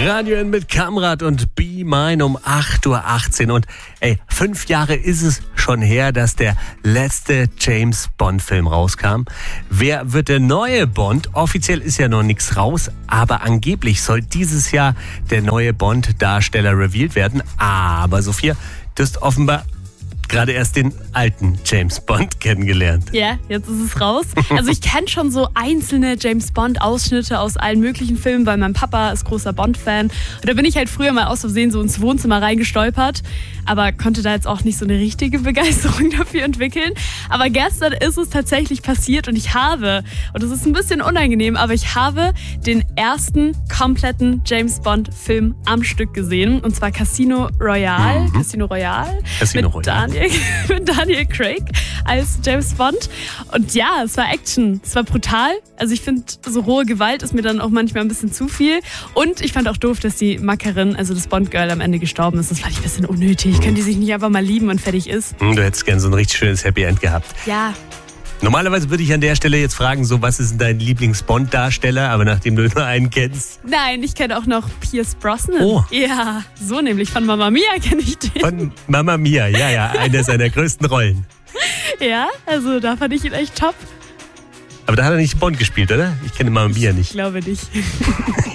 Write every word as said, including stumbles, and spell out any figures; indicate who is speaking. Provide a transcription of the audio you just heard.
Speaker 1: Radio N mit Kamrat und Be Mine um acht Uhr achtzehn. Und ey, fünf Jahre ist es schon her, dass der letzte James Bond-Film rauskam. Wer wird der neue Bond? Offiziell ist ja noch nichts raus, aber angeblich soll dieses Jahr der neue Bond-Darsteller revealed werden. Aber Sophia, du hast offenbar gerade erst den alten James Bond kennengelernt.
Speaker 2: Ja, jetzt ist es raus. Also ich kenne schon so einzelne James Bond-Ausschnitte aus allen möglichen Filmen, weil mein Papa ist großer Bond-Fan. Und da bin ich halt früher mal aus Versehen so ins Wohnzimmer reingestolpert, aber konnte da jetzt auch nicht so eine richtige Begeisterung dafür entwickeln. Aber gestern ist es tatsächlich passiert und ich habe, und das ist ein bisschen unangenehm, aber ich habe den ersten kompletten James Bond-Film am Stück gesehen. Und zwar Casino Royale.
Speaker 1: Mhm.
Speaker 2: Casino Royale.
Speaker 1: Casino
Speaker 2: mit
Speaker 1: Royale.
Speaker 2: Daniel, mit Daniel Craig als James Bond. Und ja, es war Action. Es war brutal. Also ich finde, so rohe Gewalt ist mir dann auch manchmal ein bisschen zu viel. Und ich fand auch doof, dass die Mackerin, also das Bond-Girl, am Ende gestorben ist. Das fand ich ein bisschen unnötig. Können die sich nicht einfach mal lieben und fertig ist?
Speaker 1: Du hättest gern so ein richtig schönes Happy End gehabt.
Speaker 2: Ja.
Speaker 1: Normalerweise würde ich an der Stelle jetzt fragen, so was ist denn dein Lieblings-Bond-Darsteller? Aber nachdem du nur einen kennst.
Speaker 2: Nein, ich kenne auch noch Pierce Brosnan.
Speaker 1: Oh.
Speaker 2: Ja, so nämlich. Von Mamma Mia kenne ich den.
Speaker 1: Von Mamma Mia, ja, ja, eine seiner größten Rollen.
Speaker 2: Ja, also da fand ich ihn echt top.
Speaker 1: Aber da hat er nicht Bond gespielt, oder? Ich kenne Mamma Mia nicht.
Speaker 2: Ich glaube nicht.